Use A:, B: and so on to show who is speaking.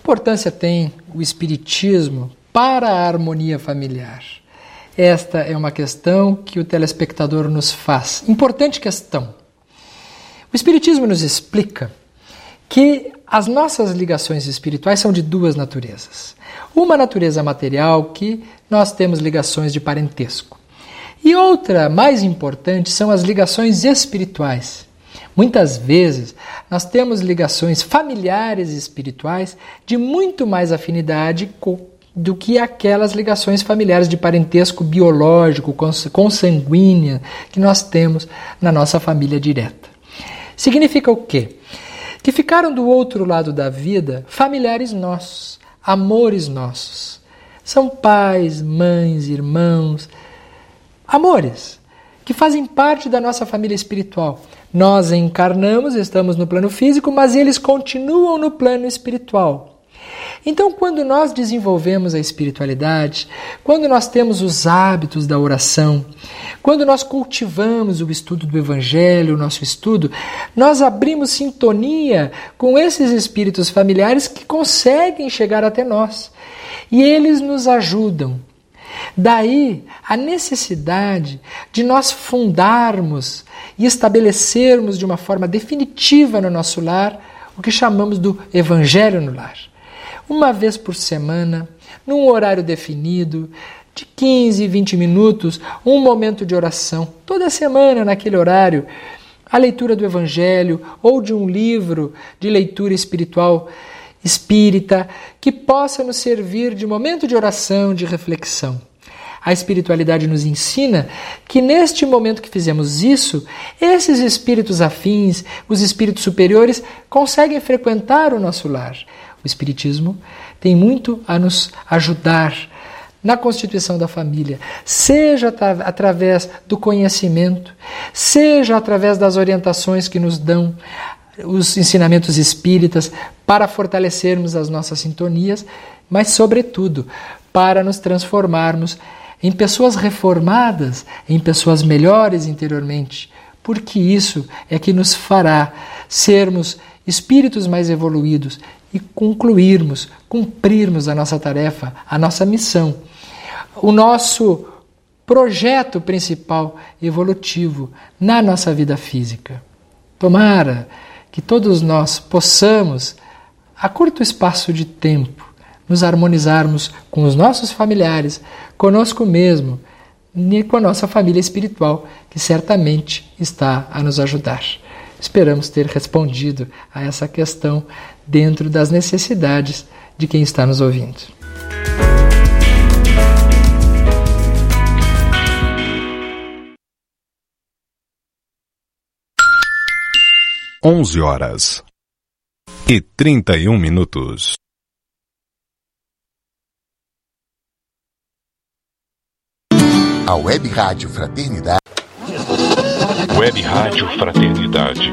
A: importância tem o Espiritismo para a harmonia familiar? Esta é uma questão que o telespectador nos faz. Importante questão. O Espiritismo nos explica que as nossas ligações espirituais são de duas naturezas. Uma natureza material, que nós temos ligações de parentesco. E outra, mais importante, são as ligações espirituais. Muitas vezes nós temos ligações familiares e espirituais de muito mais afinidade do que aquelas ligações familiares de parentesco biológico, consanguínea, que nós temos na nossa família direta. Significa o quê? Que ficaram do outro lado da vida familiares nossos, amores nossos. São pais, mães, irmãos, amores que fazem parte da nossa família espiritual. Nós encarnamos, estamos no plano físico, mas eles continuam no plano espiritual. Então, quando nós desenvolvemos a espiritualidade, quando nós temos os hábitos da oração, quando nós cultivamos o estudo do Evangelho, o nosso estudo, nós abrimos sintonia com esses espíritos familiares que conseguem chegar até nós. E eles nos ajudam. Daí a necessidade de nós fundarmos e estabelecermos de uma forma definitiva no nosso lar o que chamamos do Evangelho no lar. Uma vez por semana, num horário definido, de 15, 20 minutos, um momento de oração. Toda semana, naquele horário, a leitura do Evangelho ou de um livro de leitura espiritual espírita que possa nos servir de momento de oração, de reflexão. A espiritualidade nos ensina que neste momento que fizemos isso, esses espíritos afins, os espíritos superiores, conseguem frequentar o nosso lar. O Espiritismo tem muito a nos ajudar na constituição da família, seja através do conhecimento, seja através das orientações que nos dão os ensinamentos espíritas para fortalecermos as nossas sintonias, mas, sobretudo, para nos transformarmos em pessoas reformadas, em pessoas melhores interiormente, porque isso é que nos fará sermos espíritos mais evoluídos e cumprirmos a nossa tarefa, a nossa missão, o nosso projeto principal evolutivo na nossa vida física. Tomara que todos nós possamos, a curto espaço de tempo, nos harmonizarmos com os nossos familiares, conosco mesmo e com a nossa família espiritual, que certamente está a nos ajudar. Esperamos ter respondido a essa questão dentro das necessidades de quem está nos ouvindo.
B: Onze horas e 31 minutos.
C: A Web Rádio Fraternidade.
B: Web Rádio Fraternidade.